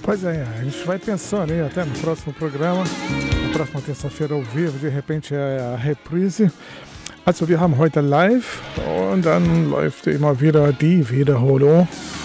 Pois é, a gente vai pensando aí até no próximo programa, na próxima terça-feira ao vivo, de repente é a Reprise. Also wir haben heute live und dann läuft immer wieder die Wiederholung.